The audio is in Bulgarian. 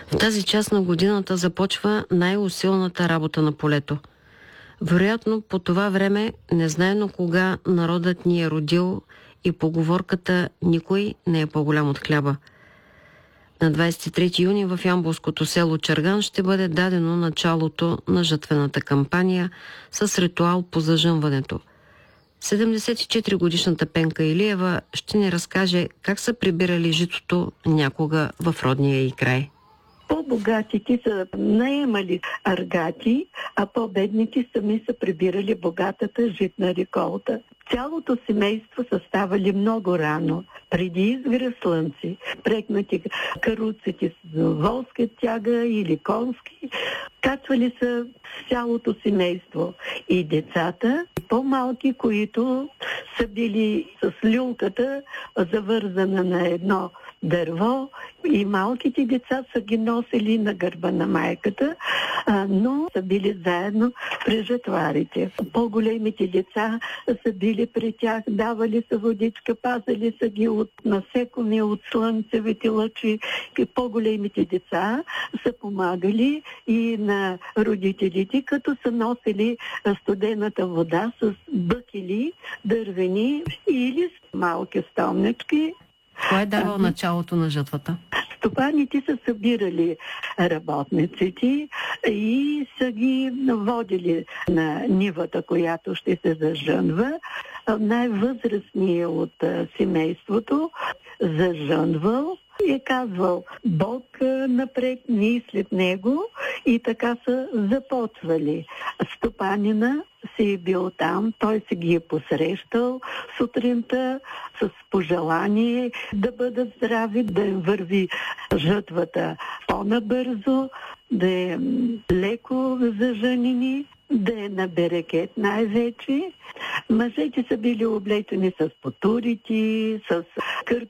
В тази част на годината започва най-усилната работа на полето. Вероятно по това време, незнайно кога, народът ни е родил и поговорката «Никой не е по-голям от хляба». На 23 юни в ямболското село Чарган ще бъде дадено началото на жатвената кампания с ритуал по зажънването. 74-годишната Пенка Илиева ще ни разкаже как са прибирали житото някога в родния й край. По-богатите са наемали аргати, а по-бедните сами са прибирали богатата житна реколта. Цялото семейство са ставали много рано, преди изгрева слънце, прегнати каруците с волска тяга или конски, качвали са цялото семейство и децата, по-малки, които са били с люлката завързана на едно дърво, и малките деца са ги носили на гърба на майката, но са били заедно при жатварите. По-големите деца са били при тях, давали са водичка, пазали са ги от насекоми, от слънцевите лъчи. И по-големите деца са помагали и на родителите, като са носили студената вода с бъкели, дървени или с малки стомнички. Кой е давал началото на жатвата? Стопаните са събирали работниците и са ги водили на нивата, която ще се зажънва. Най-възрастният от семейството зажънвал и е казвал Бог напред, ние след него, и така са започвали. Стопанина си е бил там, той се ги е посрещал сутринта с пожелание да бъдат здрави, да им върви жътвата по-набързо, да е леко за женини, да е на берекет най-вече. Мъжете са били облечени с потурите, с